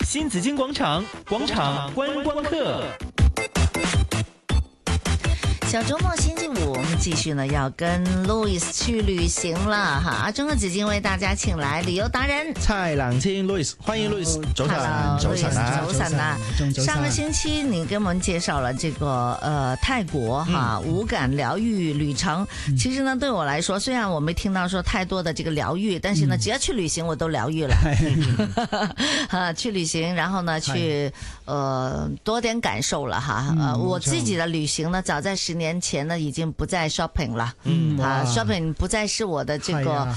新紫荊廣場觀光客。 小周末星期五，我們繼續呢要跟 Louis 去旅行了哈。阿中嘅紫荊為大家請來旅遊達人蔡朗清 Louis， 歡迎 Louis， 早晨， 早晨啊！上個星期你給我們介紹了這個泰國哈無感療癒旅程。其實呢對我來說，雖然我沒聽到說太多的這個療癒，但是呢只要去旅行我都療癒了。去旅行，然後呢去多點感受了哈。我自己的旅行呢，早在10年前呢，已經不再 shopping 了。shopping 不再是我的這個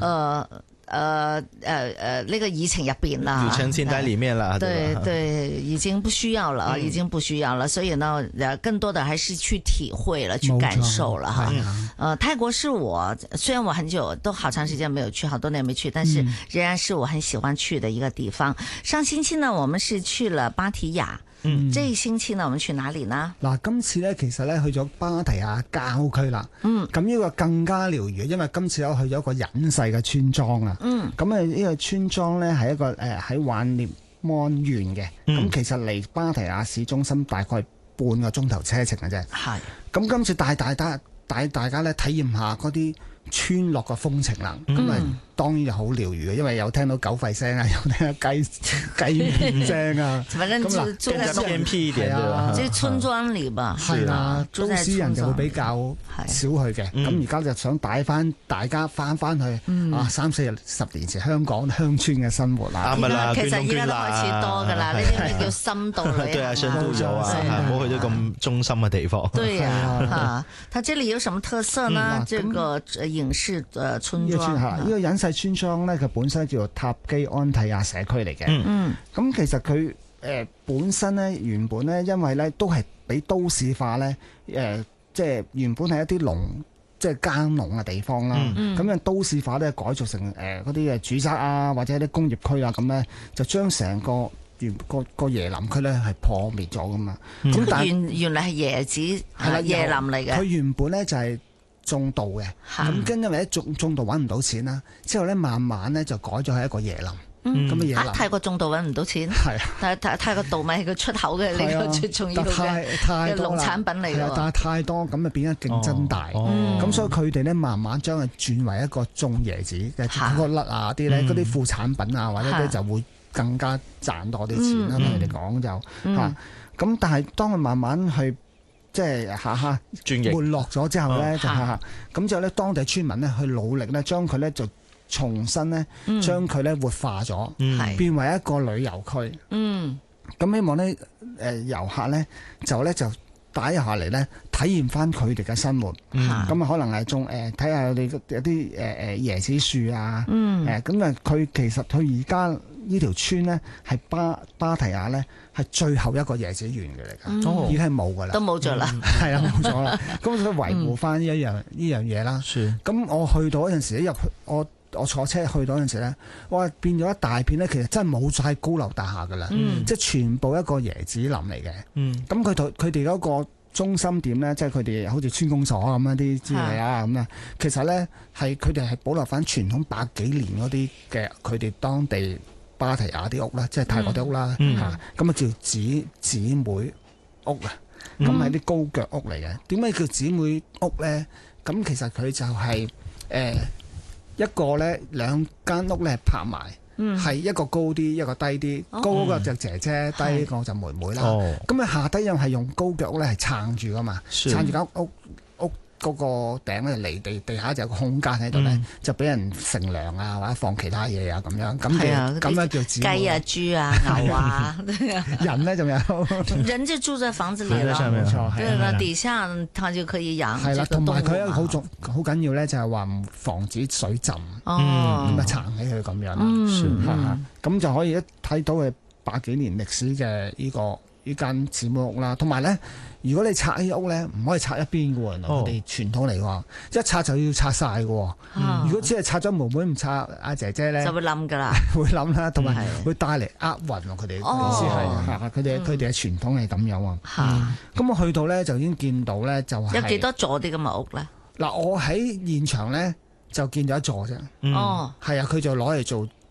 那個議程入邊啦， 旅程清單裡面啦， 對，已經不需要了，已經不需要了。所以呢，更多的還是去體會了，去感受了哈。泰國是我雖然我很久都好長時間沒有去，好多年沒去，但是仍然是我很喜歡去的一個地方。上星期呢，我們是去了芭提雅。這一星期呢，我們去哪裡呢？ 嗱，今次咧其實咧去咗芭提雅郊區啦。咁呢個更加療癒，因為今次我去咗一個隱世嘅村莊啊。咁啊呢個村莊咧係一個喺萬涅安縣嘅。咁其實離芭提雅市中心大概半個鐘頭車程嘅啫。係。咁今次帶大家咧體驗下嗰啲村落嘅風情啦。咁啊當然就好療癒嘅，因為有聽到狗吠聲啊，有聽到雞鳴聲啊。 反正住在偏僻一點嘅，即係村莊裡吧。 係啦，都市人就會比較少去嘅。咁而家就想帶翻大家翻去30-40年前香港鄉村嘅生活啦。 啱啦， 其實而家都開始多㗎啦，呢啲叫深度旅行。 對啊，深度遊啊，唔好去到咁中心嘅地方。 對啊，它這裡有什麼特色呢？這個影視村莊。 呢個隱世村莊咧，佢本身叫做塔基安提亞社區嚟嘅。咁其實佢本身咧，原本咧，因為咧都係俾都市化咧，即係原本係一啲即係耕農嘅地方啦。咁樣都市化咧改造成嗰啲嘅住宅啊，或者啲工業區啊，咁咧就將成個個椰林區咧係破滅咗噶嘛。咁但原來係椰子椰林嚟嘅。 佢原本咧就係種稻嘅，咁跟因為種稻揾唔到錢啦，之後咧慢慢咧就改咗係一個椰林。咁嘅椰林， 泰國種稻揾唔到錢，但係泰國稻米係佢出口嘅呢個最重要嘅農產品嚟嘅。 但係太多咁就變咗競爭大，咁所以佢哋咧慢慢將佢轉為一個種椰子嘅嗰個粒啊啲咧，嗰啲副產品啊或者咧就會更加賺多啲錢啦。佢哋講就咁，但係當佢慢慢去即係沒落咗之後咧，咁之後咧當地村民咧去努力咧將佢咧就重新咧將佢咧活化咗，變為一個旅遊區。咁希望咧遊客咧就帶下嚟咧體驗翻佢哋嘅生活。咁啊可能係種睇下佢哋有啲椰子樹啊。咁啊佢其實佢而家呢條村咧係芭提雅咧係最後一個椰子園嘅嚟㗎，已經係冇㗎啦， 都冇咗啦。 係啊，冇咗啦。咁所以維護翻呢樣嘢啦。咁我去到嗰陣時一入去我坐車去到嗰陣時咧，哇變咗一大片咧，其實真係冇晒高樓大廈㗎啦，即係全部一個椰子林嚟嘅。咁佢哋嗰個中心點咧，即係佢哋好似村公所咁一啲之類啊咁啊，其實咧係佢哋係保留翻傳統100幾年嗰啲嘅佢哋當地芭提雅啲屋啦，即係泰國啲屋啦嚇，咁啊叫姊妹屋啊，咁係啲高腳屋嚟嘅。點解叫姊妹屋咧？咁其實佢就係一個咧兩間屋咧拍埋，係一個高啲，一個低啲。高嗰個就姐姐，低嗰個就妹妹啦。咁啊下低又係用高腳屋咧係撐住噶嘛，撐住間屋嗰個頂咧離地下就有個空間喺度咧，就俾人乘涼啊或者放其他嘢啊咁樣。咁樣叫姊妹。雞啊、豬啊、牛啊，人咧仲有。 人就住在房子裡啦， 冇錯。 對啦，底下佢就可以養。 係啦，同埋佢一個好緊要咧，就係話唔防止水浸，咁啊撐起佢咁樣啦。咁就可以一睇到佢100幾年歷史嘅呢間姊妹屋啦。同埋咧，如果你拆呢屋咧，唔可以拆一邊嘅喎，我哋傳統嚟話，一拆就要拆晒嘅喎。如果只係拆咗妹妹唔拆阿姐姐咧， 就會冧㗎啦， 會冧啦，同埋會帶嚟厄運喎。佢哋意思係佢哋嘅傳統係咁樣啊。咁我去到咧就已經見到咧就係有幾多座啲咁嘅屋咧？ 嗱，我喺現場咧就見咗一座啫。係啊，佢就攞嚟做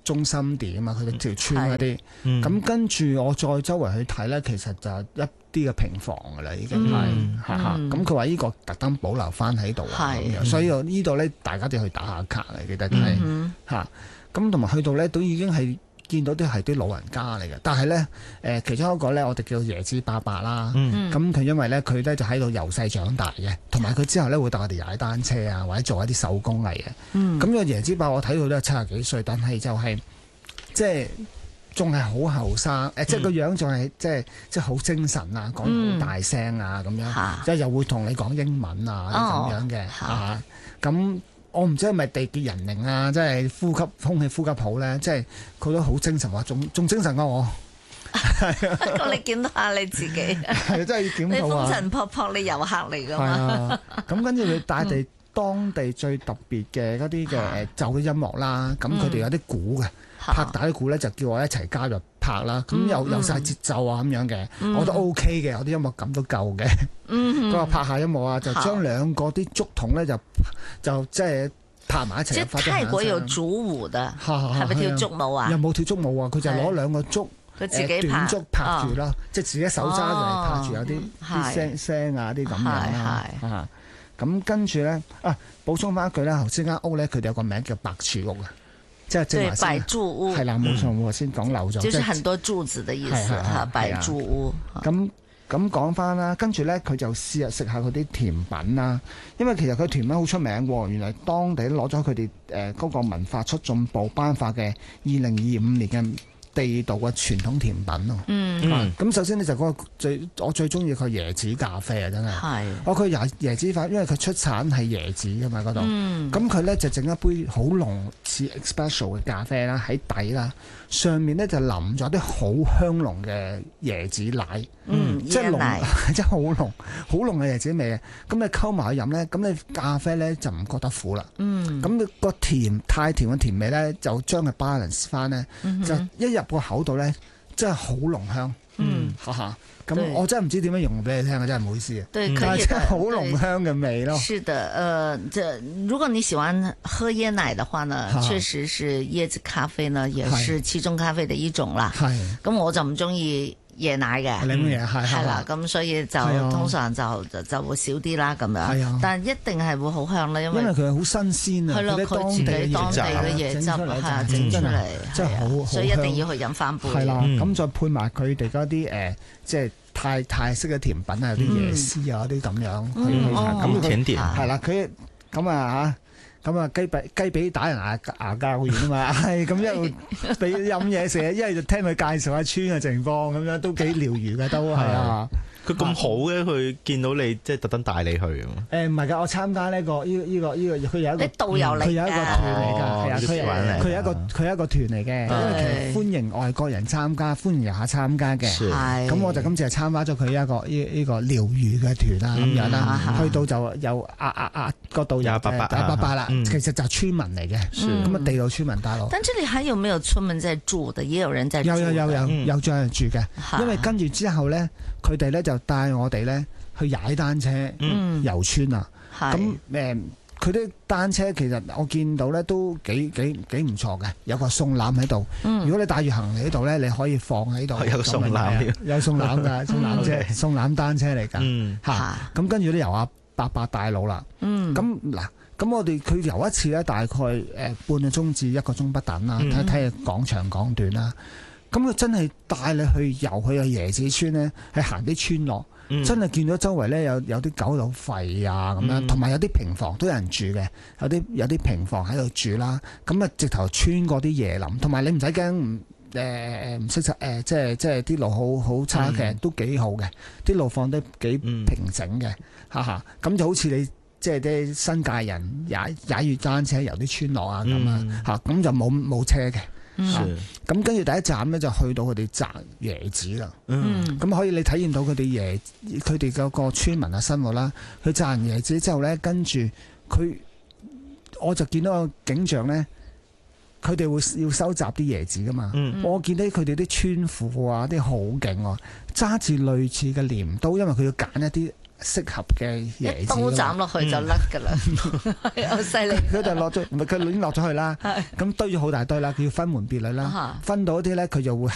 中心點啊，佢哋條村嗰啲。咁跟住我再周圍去睇咧，其實就一啲嘅平房噶啦，已經係咁佢話呢個特登保留翻喺度啊，咁樣，所以呢度咧大家都要去打下卡嚟，記得係咁同埋去到咧都已經係見到啲係啲老人家嚟嘅，但係咧其中一個咧我哋叫椰子伯伯啦，咁佢因為咧佢咧就喺度由細長大嘅，同埋佢之後咧會帶我哋踩單車啊，或者做一啲手工藝嘅。咁個椰子伯我睇到都係70幾歲，但係就係即係仲係好後生，即係個樣仲係即係好精神啊，講好大聲啊咁樣，即係又會同你講英文啊咁樣嘅咁。我唔知係咪地結人靈啊，即係空氣呼吸好咧，即係佢都好精神喎，仲精神過我。 咁你檢討下你自己， 係真係要檢討你風塵僕僕，你遊客嚟㗎嘛？咁跟住你帶地當地最特別嘅嗰啲嘅奏嘅音樂啦，咁佢哋有啲鼓嘅。拍打啲鼓咧就叫我一齊加入拍啦，咁有晒節奏啊咁樣嘅，我都 OK 嘅，我啲音樂感都夠嘅。佢話拍下音樂啊，就將兩個啲竹筒咧就即係拍埋一齊。 即係泰國有竹舞嘅，係咪跳竹舞啊？ 又冇跳竹舞啊，佢就攞兩個竹， 佢自己短竹拍住啦，即係自己手揸住嚟拍住，有啲聲啊啲咁樣啦。咁跟住咧補充翻一句咧，頭先間屋咧佢哋有個名叫白柱屋啊。即係正白柱屋係啦，冇錯，我先講漏咗， 就是很多柱子的意思嚇，白柱屋。 咁講翻啦，跟住咧佢就試下食下佢啲甜品啦，因為其實佢甜品好出名喎，原來當地攞咗佢哋嗰個文化促進部頒發嘅2025年嘅地道嘅傳統甜品咯。咁首先呢，就嗰個我最中意佢椰子咖啡啊，真係。係。佢椰子咖啡，因為佢出產係椰子㗎嘛嗰度。咁佢咧就整一杯好濃似 espresso 嘅咖啡啦，喺底啦，上面咧就淋咗啲好香濃嘅椰子奶。即係濃，即係好濃嘅椰子味啊！咁你溝埋去飲咧，咁你咖啡咧就唔覺得苦啦。咁你個太甜嘅甜味咧，就將佢 balance 翻咧，就一入個口度咧，真係好濃香。咁我真係唔知點樣形容俾你聽啊！真係唔好意思啊。但係真係好濃香嘅味咯。 是的，如果你喜歡喝椰奶的話呢，確實是椰子咖啡呢，也是其中咖啡的一種啦。咁我就唔中意椰奶嘅，係啦，咁所以就通常就會少啲啦咁樣。但係一定係會好香啦，因為佢係好新鮮啊， 係咯，佢自己當地嘅椰汁係整出嚟， 真係好， 所以一定要去飲翻杯。 係啦，咁再配埋佢哋嗰啲即係泰式嘅甜品啊，有啲椰絲啊啲咁樣去咁甜點係啦，佢咁啊嚇。咁啊雞髀打人牙膠完啊嘛，係咁一路俾飲嘢食，一係就聽佢介紹下村嘅情況，咁樣都幾療癒嘅都係啊。 佢咁好嘅，佢見到你即係特登帶你去咁。 唔係㗎，我參加呢個佢有一個導遊嚟㗎， 佢有一個團嚟㗎，係啊，佢有一個團嚟嘅，因為其實歡迎外國人參加，歡迎遊客參加嘅。咁我就今次係參加咗佢一個療癒嘅團啦，咁樣啦，去到就有個導遊伯伯啦。其實就係村民嚟嘅，咁啊地道村民大佬。 但這裡還有沒有村民在住的？也有人在住。 有仲有人住嘅，因為跟住之後咧，佢哋咧就帶我哋咧去踩單車遊村啊。咁佢啲單車其實我見到咧都幾唔錯嘅，有個送籃喺度。如果你帶住行李喺度咧，你可以放喺度。 有個送籃， 有送籃㗎，送籃車、送籃單車嚟㗎。咁跟住咧由阿伯伯帶路啦。咁嗱。咁我哋佢遊一次咧，大概半個鐘至1個鐘不等啦，睇下講長講短啦。咁佢真係帶你去遊去個椰子村咧，係行啲村落，真係見到周圍咧有啲狗有吠啊咁樣，同埋有啲平房都有人住嘅，有啲平房喺度住啦。咁啊，直頭穿過啲椰林，同埋你唔使驚唔識即係啲路好差嘅，都幾好嘅，啲路況都幾平整嘅，咁就好似你。即係啲新界人踩住單車遊啲村落啊咁啊，咁就冇車嘅。咁跟住第一站咧就去到佢哋摘椰子啦。咁可以你體驗到佢哋嗰個村民嘅生活啦。佢摘完椰子之後咧，跟住我就見到個景象咧，佢哋會要收集啲椰子噶嘛。我見到佢哋啲村婦啊，啲好勁喎，揸住類似嘅鐮刀，因為佢要揀一啲適合嘅椰子， 刀斬落去就甩㗎啦，好犀利。 佢就落咗，唔係佢已經落咗去啦。咁堆咗好大堆啦，佢要分門別類啦。分到啲咧，佢就會